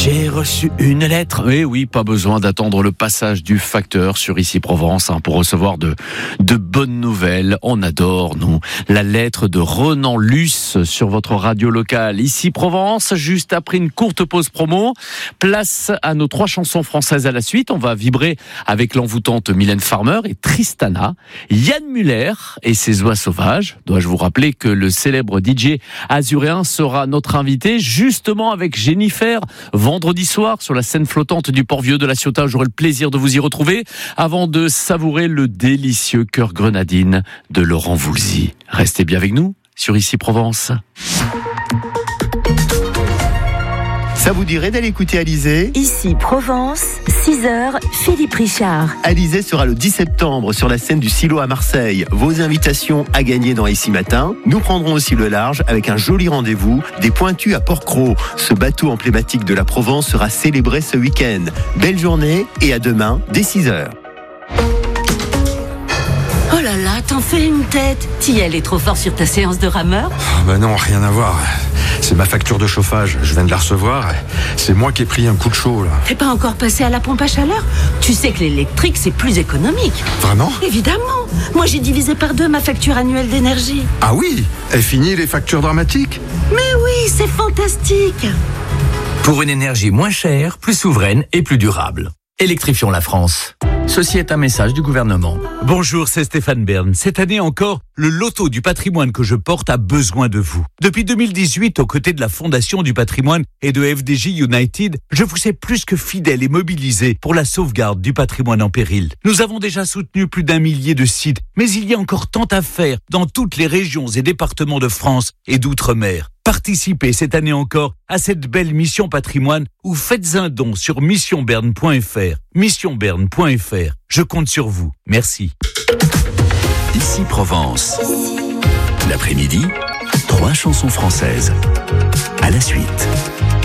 J'ai reçu une lettre. Eh oui, pas besoin d'attendre le passage du facteur sur Ici Provence pour recevoir de bonnes nouvelles. On adore, nous, la lettre de Renan Luce sur votre radio locale. Ici Provence, juste après une courte pause promo. Place à nos 3 chansons françaises à la suite. On va vibrer avec l'envoûtante Mylène Farmer et Tristana. Yann Muller et ses oies sauvages. Dois-je vous rappeler que le célèbre DJ azuréen sera notre invité justement avec Jennifer vendredi soir sur la scène flottante du Port-Vieux de la Ciotat. J'aurai le plaisir de vous y retrouver avant de savourer le délicieux cœur grenadine de Laurent Voulzy. Restez bien avec nous sur Ici Provence. Ça vous dirait d'aller écouter Alizée ? Ici Provence, 6h, Philippe Richard. Alizée sera le 10 septembre sur la scène du Silo à Marseille. Vos invitations à gagner dans Ici Matin. Nous prendrons aussi le large avec un joli rendez-vous des Pointus à Port-Cros. Ce bateau emblématique de la Provence sera célébré ce week-end. Belle journée et à demain dès 6h. Oh là là, t'en fais une tête. Tiel est trop fort sur ta séance de rameur. Bah non, rien à voir. C'est ma facture de chauffage, je viens de la recevoir. C'est moi qui ai pris un coup de chaud là. T'es pas encore passé à la pompe à chaleur ? Tu sais que l'électrique c'est plus économique. Vraiment ? Évidemment. Moi j'ai divisé par 2 ma facture annuelle d'énergie. Ah oui ? Est fini les factures dramatiques ? Mais oui, c'est fantastique. Pour une énergie moins chère, plus souveraine et plus durable. Électrifions la France. Ceci est un message du gouvernement. Bonjour, c'est Stéphane Bern. Cette année encore, le loto du patrimoine que je porte a besoin de vous. Depuis 2018, aux côtés de la Fondation du patrimoine et de FDJ United, je vous sais plus que fidèle et mobilisé pour la sauvegarde du patrimoine en péril. Nous avons déjà soutenu plus d'1 millier de sites, mais il y a encore tant à faire dans toutes les régions et départements de France et d'outre-mer. Participez cette année encore à cette belle mission patrimoine ou faites un don sur missionberne.fr. Missionberne.fr. Je compte sur vous. Merci. Ici Provence. L'après-midi, 3 chansons françaises. À la suite.